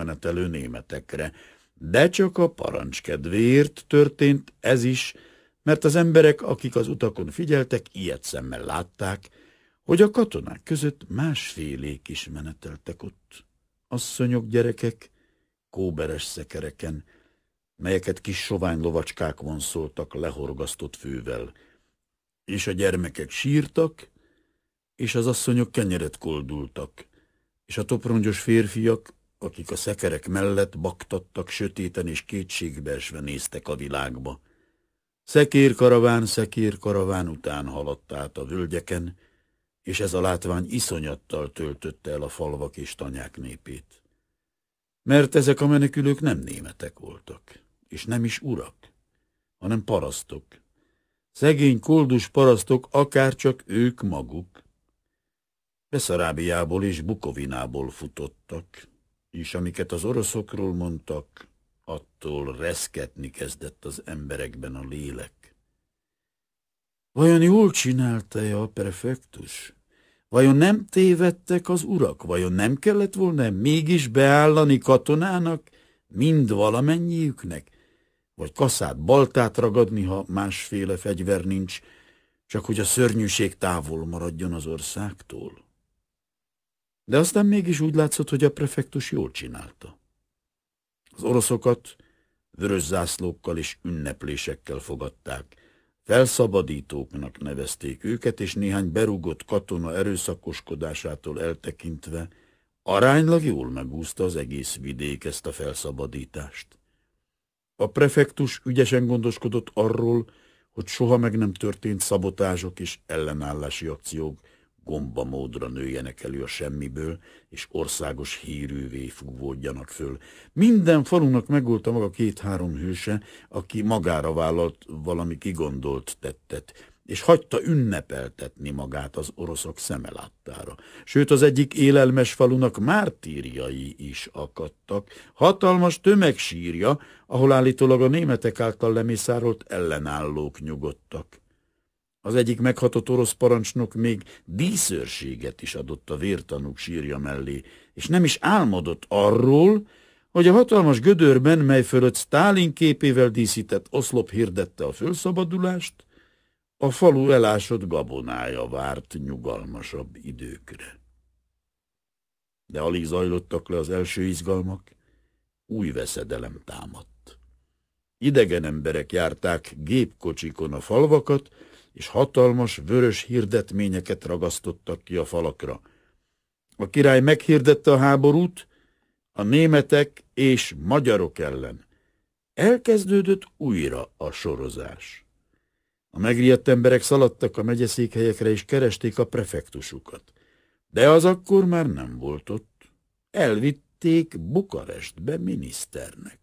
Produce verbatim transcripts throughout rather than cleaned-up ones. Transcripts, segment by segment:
menetelő németekre. De csak a parancs kedvéért történt ez is, mert az emberek, akik az utakon figyeltek, ilyet szemmel látták, hogy a katonák között másfélék is meneteltek ott. Asszonyok, gyerekek, kóberes szekereken, melyeket kis sovány lovacskák vonszoltak lehorgasztott fővel, és a gyermekek sírtak, és az asszonyok kenyeret koldultak, és a toprongyos férfiak, akik a szekerek mellett baktattak, sötéten és kétségbeesve néztek a világba. Szekérkaraván, szekérkaraván után haladt át a völgyeken, és ez a látvány iszonyattal töltötte el a falvak és tanyák népét. Mert ezek a menekülők nem németek voltak, és nem is urak, hanem parasztok. Szegény koldus parasztok, akárcsak ők maguk. Beszarábiából és Bukovinából futottak, és amiket az oroszokról mondtak, attól reszketni kezdett az emberekben a lélek. Vajon jól csinálta-e a prefektus? Vajon nem tévedtek az urak? Vajon nem kellett volna mégis beállani katonának, mind valamennyiüknek? Vagy kaszát, baltát ragadni, ha másféle fegyver nincs, csak hogy a szörnyűség távol maradjon az országtól? De aztán mégis úgy látszott, hogy a prefektus jól csinálta. Az oroszokat vörös zászlókkal és ünneplésekkel fogadták. Felszabadítóknak nevezték őket, és néhány berúgott katona erőszakoskodásától eltekintve aránylag jól megúszta az egész vidék ezt a felszabadítást. A prefektus ügyesen gondoskodott arról, hogy soha meg nem történt szabotázsok és ellenállási akciók gombamódra nőjenek elő a semmiből, és országos hírűvé fúvódjanak föl. Minden falunak megvolt a maga két-három hőse, aki magára vállalt valami kigondolt tettet, és hagyta ünnepeltetni magát az oroszok szeme láttára. Sőt, az egyik élelmes falunak mártírjai is akadtak, hatalmas tömegsírja, ahol állítólag a németek által lemészárolt ellenállók nyugodtak. Az egyik meghatott orosz parancsnok még díszőrséget is adott a vértanúk sírja mellé, és nem is álmodott arról, hogy a hatalmas gödörben, mely fölött Sztálin képével díszített oszlop hirdette a fölszabadulást, a falu elásott gabonája várt nyugalmasabb időkre. De alig zajlottak le az első izgalmak, új veszedelem támadt. Idegen emberek járták gépkocsikon a falvakat, és hatalmas vörös hirdetményeket ragasztottak ki a falakra. A király meghirdette a háborút a németek és magyarok ellen. Elkezdődött újra a sorozás. A megriadt emberek szaladtak a megyeszékhelyekre és keresték a prefektusukat. De az akkor már nem volt ott. Elvitték Bukarestbe miniszternek.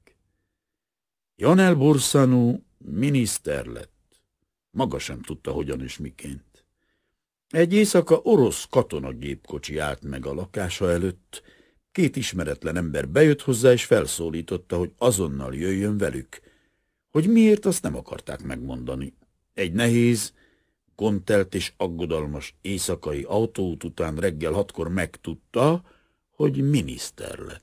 Janel Burszanu miniszter lett. Maga sem tudta, hogyan és miként. Egy éjszaka orosz katonagépkocsi állt meg a lakása előtt. Két ismeretlen ember bejött hozzá, és felszólította, hogy azonnal jöjjön velük. Hogy miért, azt nem akarták megmondani. Egy nehéz, gondtelt és aggodalmas éjszakai autóút után reggel hatkor megtudta, hogy miniszter lett.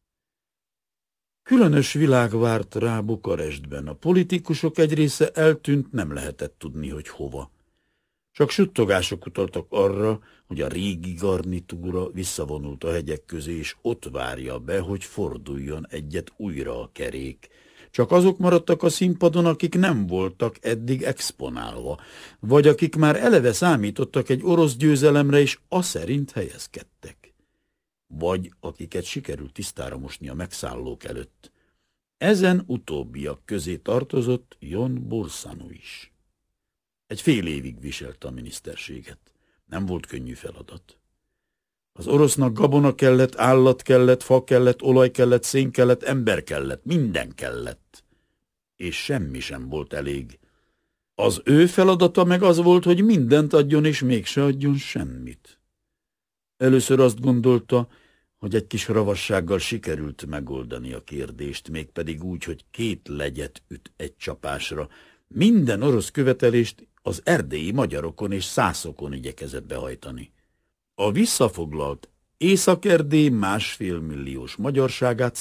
Különös világ várt rá Bukarestben. A politikusok egy része eltűnt, nem lehetett tudni, hogy hova. Csak suttogások utaltak arra, hogy a régi garnitúra visszavonult a hegyek közé, és ott várja be, hogy forduljon egyet újra a kerék. Csak azok maradtak a színpadon, akik nem voltak eddig exponálva, vagy akik már eleve számítottak egy orosz győzelemre, és aszerint helyezkedtek. Vagy akiket sikerült tisztára mosni a megszállók előtt. Ezen utóbbiak közé tartozott Jon Burszanu is. Egy fél évig viselte a miniszterséget. Nem volt könnyű feladat. Az orosznak gabona kellett, állat kellett, fa kellett, olaj kellett, szén kellett, ember kellett, minden kellett. És semmi sem volt elég. Az ő feladata meg az volt, hogy mindent adjon, és mégse adjon semmit. Először azt gondolta, hogy egy kis ravassággal sikerült megoldani a kérdést, mégpedig úgy, hogy két legyet üt egy csapásra. Minden orosz követelést az erdélyi magyarokon és szászokon igyekezett behajtani. A visszafoglalt Észak-Erdély másfél milliós magyarságát